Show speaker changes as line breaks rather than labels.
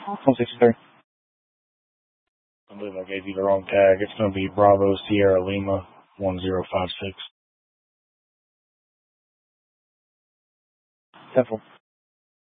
163. I believe I gave you the wrong tag. It's going to be Bravo Sierra Lima 1056. 10-4.